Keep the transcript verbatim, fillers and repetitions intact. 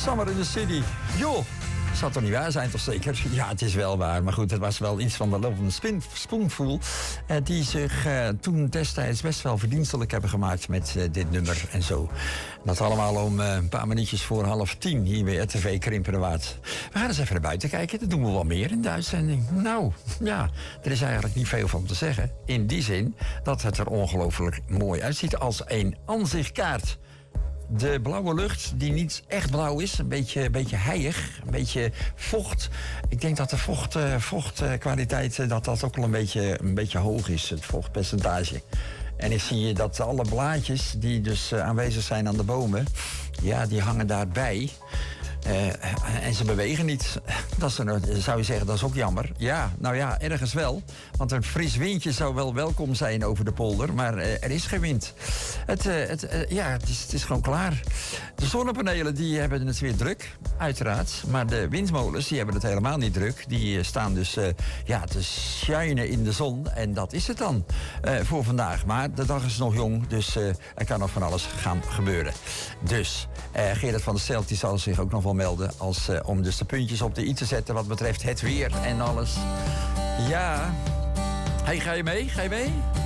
Summer in the City. Joh, dat zou toch niet waar zijn, toch zeker? Ja, het is wel waar. Maar goed, het was wel iets van de Lovin' Spoonful. Uh, die zich uh, toen destijds best wel verdienstelijk hebben gemaakt met uh, dit nummer en zo. Dat allemaal om uh, een paar minuutjes voor half tien hier bij R T V Krimpenerwaard. We gaan eens even naar buiten kijken. Dat doen we wel meer in de uitzending. Nou, ja, er is eigenlijk niet veel van te zeggen. In die zin dat het er ongelooflijk mooi uitziet als een aanzichtkaart. De blauwe lucht, die niet echt blauw is, een beetje, een beetje heilig, een beetje vocht. Ik denk dat de vocht, uh, vochtkwaliteit uh, dat dat ook wel een beetje, een beetje hoog is, het vochtpercentage. En dan zie je dat alle blaadjes die dus uh, aanwezig zijn aan de bomen, ja, die hangen daarbij. Uh, en ze bewegen niet. Dat is een, zou je zeggen, dat is ook jammer. Ja, nou ja, ergens wel. Want een fris windje zou wel welkom zijn over de polder. Maar uh, er is geen wind. Het, uh, het, uh, ja, het is, het is gewoon klaar. De zonnepanelen die hebben het weer druk, uiteraard. Maar de windmolens die hebben het helemaal niet druk. Die uh, staan dus uh, ja, te shinen in de zon. En dat is het dan uh, voor vandaag. Maar de dag is nog jong, dus uh, er kan nog van alles gaan gebeuren. Dus uh, Gerard van der Stelt die zal zich ook nog wel melden als, uh, om dus de puntjes op de i te zetten wat betreft het weer en alles. Ja. Hey, ga je mee? Ga je mee?